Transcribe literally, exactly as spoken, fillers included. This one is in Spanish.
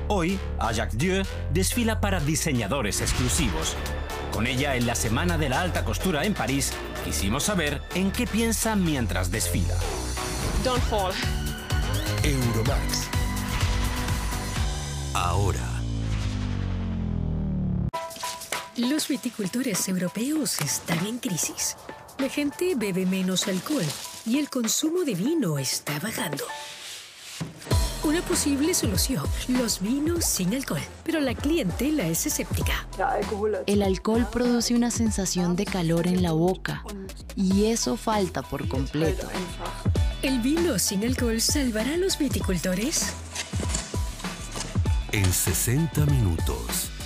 Hoy, Ajaccio desfila para diseñadores exclusivos. Con ella, en la Semana de la Alta Costura en París, quisimos saber en qué piensa mientras desfila. Don't fall. Euromax. Ahora. Los viticultores europeos están en crisis. La gente bebe menos alcohol y el consumo de vino está bajando. Una posible solución, los vinos sin alcohol, pero la clientela es escéptica. El alcohol produce una sensación de calor en la boca y eso falta por completo. ¿El vino sin alcohol salvará a los viticultores? En sesenta minutos.